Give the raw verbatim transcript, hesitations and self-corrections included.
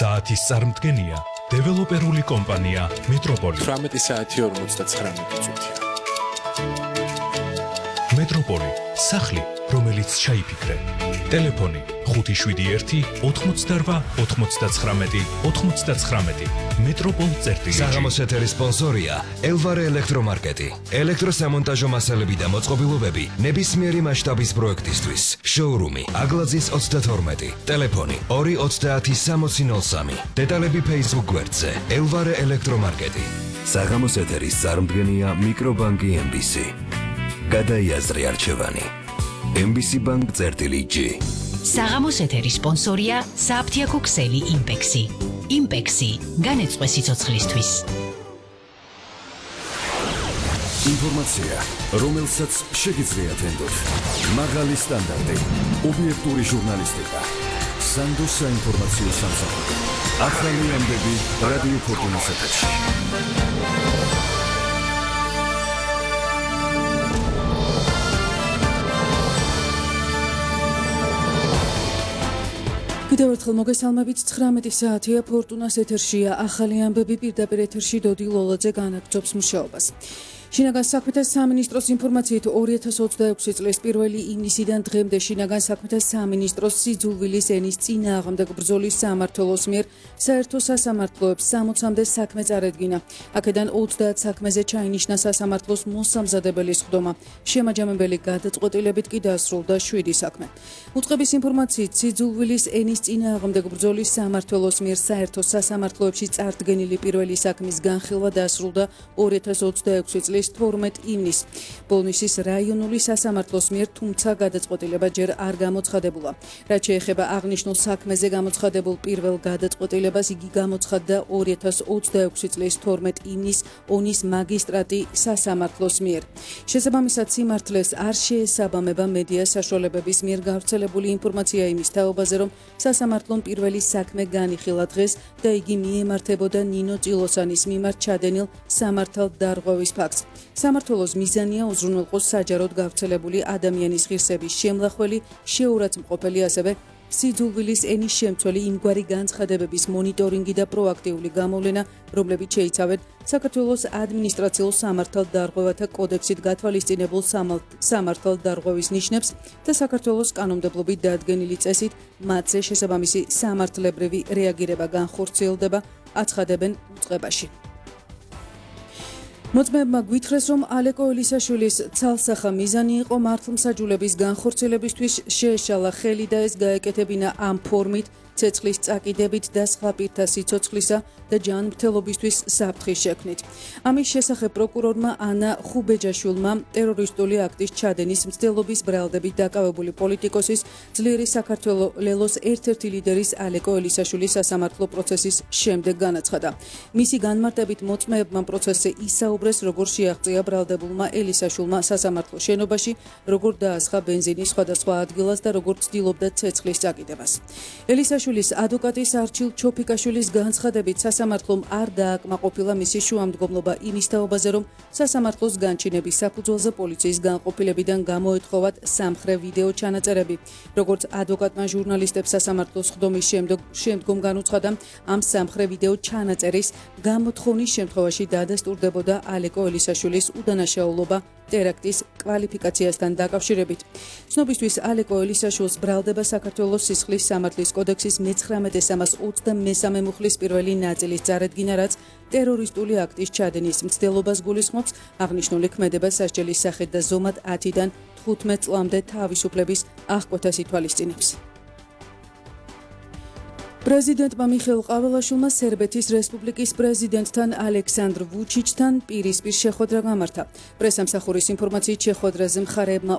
საათის წარმდგენია დეველოპერული კომპანია მეტროპოლი. ათორმეტი საათი ორმოცდაცხრამეტი წუთია. მეტროპოლი, სახლი, რომელიც ჩაიფიქრე. ტელეფონი ხუთი შვიდი ერთი ოთხმოცდარვა ოთხმოცდაცხრამეტი ოთხმოცდაცხრამეტი. მეტროპოლ წერტილი. საღამოს ეთერის სპონსორია ელვარე ელექტრომარკეტი. ელექტროსამონტაჟო მასალები და მოწყობილობები ნებისმიერი მასშტაბის პროექტისთვის. შოურუმი აგლაძის ოცდათორმეტი. ტელეფონი ორი ოცდაათი სამოცი ნოლ სამი. დეტალები Facebook გვერდზე ელვარე ელექტრომარკეტი. საღამოს ეთერის წარმდგენია მიკრობანკი ემ ბი სი. გადაიაზრე არჩევანი. ემ ბი სი ბანკ წერტილი ჯი. საღამოს ეთერის სპონსორია საფთიაქო ქსელი იმპექსი. იმპექსი განეწყვე სიცოცხლისთვის. ინფორმაცია, რომელსაც შეგიძლიათ ენდოთ. მაღალი სტანდარტი, ობიექტური ჟურნალისტიკა. სანდო საინფორმაციო სამსახური. ახალი ამბები რადიო ფორტუნის ეთერში. კიდევ ერთხელ მოგესალმებით. ცხრამეტი საათია, ფორტუნას ეთერშია ახალი ამბები. პირდაპირ ეთერში დოდი ლოლაძე განაგრძობს მუშაობას. შინაგან საქმეთა სამინისტროს ინფორმაციით ორი ათას ოცდაექვსი წლის პირველი ივნისიდან დღემდე შინაგან საქმეთა სამინისტროს სიძულვილის ენის წინააღმდეგ ბრძოლის სამმართველოს მიერ საერთო სასამართლოებს სამოცამდე საქმე წარედგინა. აქედან ოცდაათ საქმეზე ჩაინიშნა სასამართლოს მოსამზადებელი სხდომა. შემაჯამებელი გადაწყვეტილებით კი დასრულდა შვიდი საქმე. უწყების ინფორმაციით სიძულვილის ენის წინააღმდეგ ბრძოლის სამმართველოს მიერ საერთო სასამართლოებში წარდგენილი პირველი საქმის განხილვა დასრულდა ორი ათას ოცდაექვსი წლის თორმეტ ივნისს. ბოლნისის რაიონული სასამართლოს მიერ, თუმცა გადაწყვეტილება ჯერ არ გამოცხადებულა. რაც შეეხება აღნიშნულ საქმეზე გამოცხადებულ პირველ გადაწყვეტილებას, იგი გამოცხადდა ორი ათას ოცდაექვსი წლის თორმეტ ივნისს ონის მაგისტრატი სასამართლოს მიერ. შესაბამისად, სიმართლეს არ შეესაბამება მედია საშუალებების მიერ გავრცელებული ინფორმაცია იმის თაობაზე, რომ სასამართლომ პირველი საქმე განიხილა დღეს და იგი მიემართებოდა ნინო წილოსანის მიმართ ჩადენილ სამართალდარღვევის ფაქტს. სამმართველოს მიზანია უზრუნველყოს საჯაროდ გავრცელებული ადამიანის ღირსების შემლახველი, შეურაცხმყოფელი, ასევე სიძულვილის ენის შემცველი იმგვარი განცხადებების მონიტორინგი და პროაქტიული გამოვლენა, რომლებიც შეიცავენ საქართველოს ადმინისტრაციულ სამართალდარღვევათა კოდექსით გათვალისწინებულ სამართალდარღვევის ნიშნებს და საქართველოს კანონმდებლობით დადგენილი წესით მათზე შესაბამისი სამართლებრივი რეაგირება განხორციელდება, აცხადებენ უწყებაში. მოწმეებმა გვითხრეს, რომ ალეკო ელისაშვილის ცალსახა მიზანი იყო მართლმსაჯულების განხორციელებისთვის შეეშალა ხელი და ეს გაეკეთებინა ამ ფორმით, ცეცხლის წაკიდებით და სხვა პირთა სიცოცხლისა და ჯანმრთელობისთვის საფრთხის შექმნით. ამის შესახებ პროკურორმა ანა ხუბეჯაშვილმა ტერორისტული აქტის ჩადენის მცდელობის ბრალდებით დაკავებული პოლიტიკოსის, ძლიერი საქართველოს ერთ-ერთი ლიდერის ალეკო ელისაშვილის სასამართლო პროცესის შემდეგ განაცხადა. მისი განმარტებით მოწმეებმა პროცესზე ისაუბრეს, როგორ შეაღწია ბრალდებულმა ელისაშვილმა სასამართლო შენობაში, როგორ დაასხა ბენზინის სხვადასხვა ადგილას და როგორ ცდილობდა ცეცხლის წაკიდებას. ელისაშვილის ადვოკატის არჩილ ჩოფიკაშვილის განცხადებით, სასამართლომ არ დააკმაყოფილა მისი შუამდგომლობა იმის თაობაზე, რომ სასამართლოს განჩინების საფუძველზე პოლიციის განყოფილებიდან გამოეთხოვათ სამხრე ვიდეო ჩანაწერები. როგორც ადვოკატმა ჟურნალისტებს სასამართლოს სხდომის შემდგომ განუცხადა, ამ სამხრე ვიდეო ჩანაწერის გამოთხოვნის შემთხვევაში დადასტურდებოდა ალეკო ელისაშვილის უდანაშაულობა ტერაქტის კვალიფიკაციასთან დაკავშირებით. ცნობისთვის, ალეკო ელისაშვილს ბრალდება საქართველოს სისხლის სამართლის კოდექსის მეცხრამეტე სამას ოცდამესამე მუხლის პირველი ნაწილის წარედგინა, რაც ტერორისტული აქტის ჩადენის მცდელობას გულისხმობს. აღნიშნული ქმედება სასჯელის სახით და ზომად ათიდან თხუთმეტ წლამდე თავისუფლების აღკვეთას ითვალისწინებს. პრეზიდენტმა მიხეილ ყაველაშვილმა სერბეთის რესპუბლიკის პრეზიდენტთან ალექსანდრ ვუჩიჩთან პირისპირ შეხვედრა გამართა. პრესამსახურის ინფორმაციით, შეხვედრაზე მხარეებმა